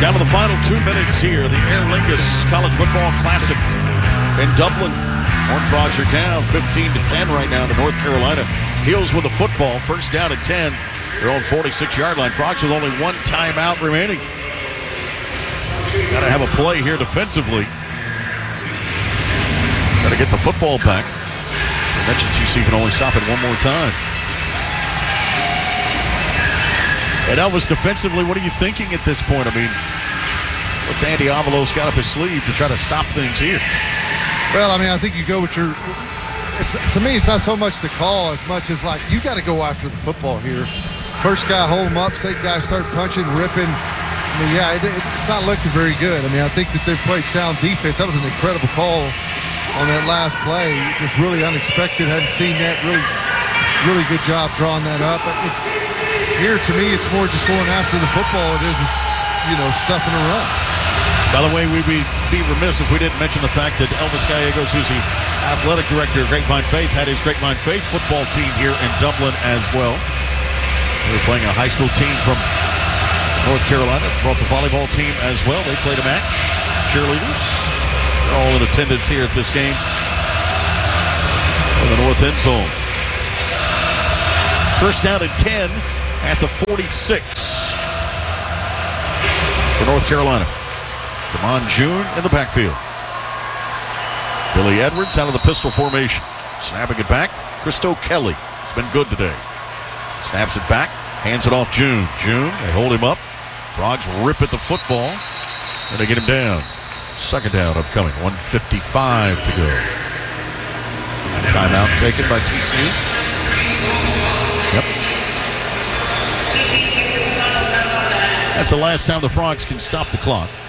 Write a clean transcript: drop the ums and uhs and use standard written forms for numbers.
Down to the final 2 minutes here. The Aer Lingus College Football Classic in Dublin. Horned Frogs are down 15-10 right now to North Carolina. Heels with the football. First down at 10. Their own 46-yard line. Frogs with only one timeout remaining. Got to have a play here defensively. Got to get the football back. I mentioned TC can only stop it one more time. And Elvis, defensively, what are you thinking at this point? I mean, what's Andy Avalos got up his sleeve to try to stop things here? Well, I mean, I think you go with to me, it's not so much the call as much as like you got to go after the football here. First guy, hold him up. Second guy, start punching, ripping. I mean, yeah, it's not looking very good. I mean, I think that they've played sound defense. That was an incredible call on that last play. Just really unexpected. Hadn't seen that. Really good job drawing that up. But it's here to me, it's more just going after the football. It is, stuffing a run. By the way, we'd be remiss if we didn't mention the fact that Elvis Gallegos, who's the athletic director of Grapevine Faith, had his Grapevine Faith football team here in Dublin as well. They were playing a high school team from North Carolina. Brought the volleyball team as well. They played a match. Cheerleaders. They're all in attendance here at this game in the north end zone. First down at 10 at the 46 for North Carolina. Damon June in the backfield. Billy Edwards out of the pistol formation. Snapping it back. Christo Kelly. It's been good today. Snaps it back. Hands it off June. June, they hold him up. Frogs rip at the football. And they get him down. Second down upcoming. 1:55 to go. Timeout taken by TCU. Yep. That's the last time the Frogs can stop the clock.